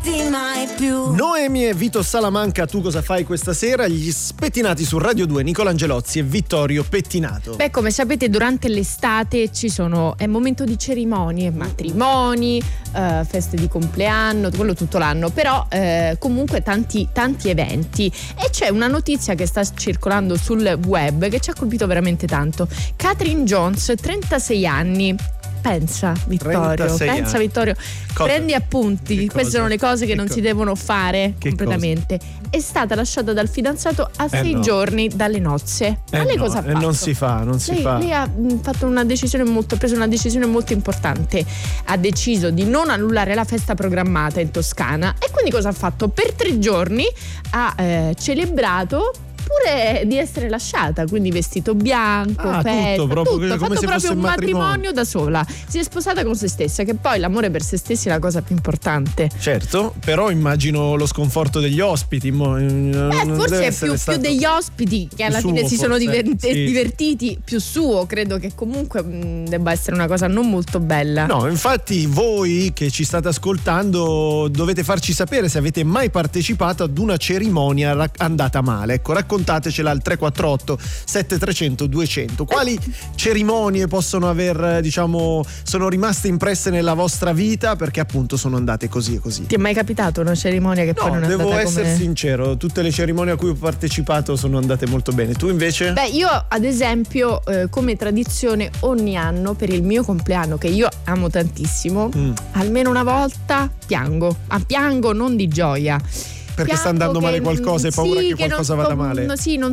perderti mai più. Noemi e Vito Salamanca, tu cosa fai questa sera? Gli spettinati su Radio 2, Nicola Angelozzi e Vittorio Pettinato. Beh, come sapete, durante l'estate è momento di cerimonie, matrimoni, feste di compleanno, quello tutto l'anno, però comunque tanti eventi. E c'è una notizia che sta circolando sul web che ci ha colpito veramente tanto. Catherine Jones, 36 anni. Pensa Vittorio, Vittorio, prendi appunti, queste sono le cose che non si devono fare completamente. È stata lasciata dal fidanzato a 6 giorni dalle nozze. Ma lei cosa ha fatto? Non si fa. Lei ha preso una decisione molto importante. Ha deciso di non annullare la festa programmata in Toscana e quindi cosa ha fatto? Per 3 giorni ha celebrato pure di essere lasciata, quindi vestito bianco, tutto, ha come fatto se proprio fosse un matrimonio da sola. Si è sposata con se stessa, che poi l'amore per se stessi è la cosa più importante. Certo, però immagino lo sconforto degli ospiti. Forse è più degli ospiti che alla fine si sono divertiti, più suo. Credo che comunque debba essere una cosa non molto bella. No, infatti voi che ci state ascoltando dovete farci sapere se avete mai partecipato ad una cerimonia andata male. Ecco, raccontatecela al 348 7300 200. Quali cerimonie possono aver, sono rimaste impresse nella vostra vita perché appunto sono andate così e così? Ti è mai capitato una cerimonia che poi non è andata come... devo essere sincero, tutte le cerimonie a cui ho partecipato sono andate molto bene. Tu invece? Beh, io ad esempio come tradizione ogni anno per il mio compleanno, che io amo tantissimo, almeno una volta piango non di gioia. Perché sta andando male qualcosa, hai paura che qualcosa vada male?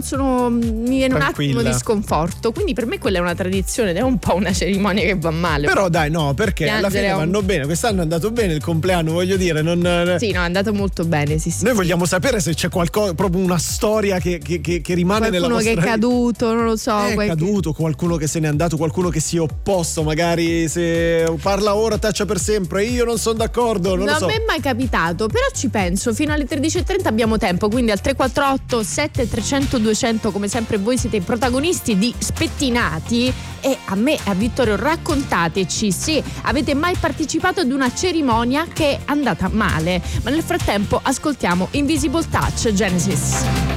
Mi viene un attimo di sconforto. Quindi per me quella è una tradizione, è un po' una cerimonia che va male. Però dai, no, perché piangere alla fine vanno bene. Quest'anno è andato bene il compleanno, voglio dire. Sì, no, è andato molto bene. Sì. Noi vogliamo sapere se c'è qualcosa, proprio una storia che rimane nella vostra vita. Qualcuno che è caduto, non lo so. È caduto, qualcuno che se n'è andato, qualcuno che si è opposto. Magari se parla ora taccia per sempre. Io non sono d'accordo, non lo so. Non mi è mai capitato, però ci penso. Fino alle 13:30 abbiamo tempo, quindi al 348 7300 200, come sempre voi siete i protagonisti di Spettinati, e a me e a Vittorio raccontateci se avete mai partecipato ad una cerimonia che è andata male. Ma nel frattempo ascoltiamo Invisible Touch, Genesis.